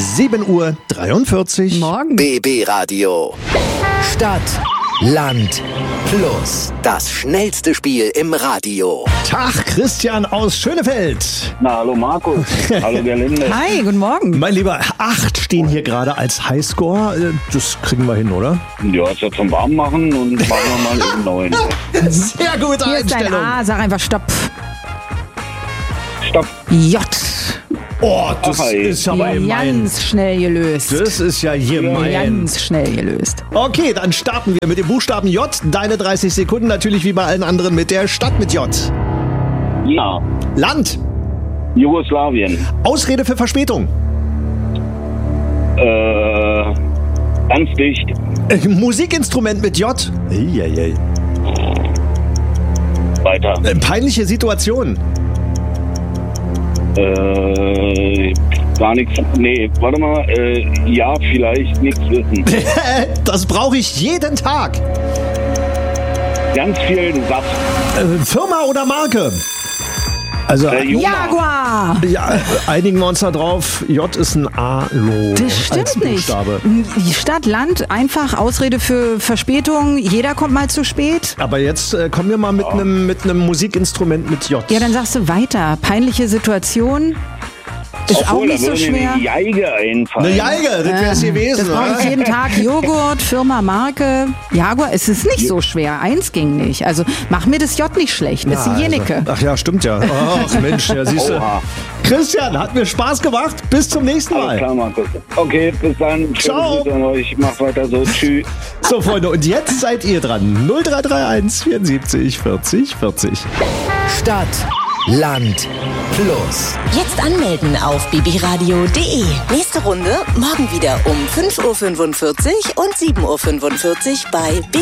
7:43 Uhr. Morgen. BB Radio. Stadt, Land, Plus. Das schnellste Spiel im Radio. Tag, Christian aus Schönefeld. Na, hallo Markus. Hallo Gerlinde. Hi, guten Morgen. Mein Lieber, 8 stehen hier gerade als Highscore. Das kriegen wir hin, oder? Ja, ist ja zum Warmmachen und machen wir mal eben 9. Sehr gute Hier ist dein Einstellung. A, sag einfach Stopp. Stopp. J. Oh, das Ach, ey. ist aber gemein. Ganz schnell gelöst. Das ist ja gemein. Ganz schnell gelöst. Okay, dann starten wir mit dem Buchstaben J. Deine 30 Sekunden natürlich wie bei allen anderen mit der Stadt mit J. Ja. Land. Jugoslawien. Ausrede für Verspätung. Ganz dicht. Musikinstrument mit J. Eieiei. Weiter. Peinliche Situation. Gar nichts. Nee, warte mal. Ja, vielleicht nichts wissen. Das brauche ich jeden Tag. Ganz viel Saft. Firma oder Marke? Also, Joma. Jaguar. ja, einigen wir uns da drauf. J ist ein A-Lo. Das als stimmt nicht. Buchstabe. Die Stadt, Land, einfach Ausrede für Verspätung. Jeder kommt mal zu spät. Aber jetzt kommen wir mal mit einem Musikinstrument mit J. Ja, dann sagst du weiter. Peinliche Situation. Ist auch nicht so da würde mir schwer. eine Geige einfallen. Eine Geige, das wäre es gewesen. Das brauche ich oder? jeden Tag. Joghurt, Firma, Marke. Jaguar, es ist nicht so schwer. 1 ging nicht. Also mach mir das J nicht schlecht. Das ist die Jenicke. Ach ja, stimmt ja. Ach Mensch, ja, siehst du. Oha. Christian, hat mir Spaß gemacht. Bis zum nächsten Alles Mal. klar, Markus. Okay, bis dann. Ciao. Grüße an euch. Mach weiter so. Tschüss. So, Freunde, und jetzt seid ihr dran. 0331 74 40 40. Stadt, Land, Plus. Jetzt anmelden auf bbradio.de. Nächste Runde morgen wieder um 5:45 Uhr und 7:45 Uhr bei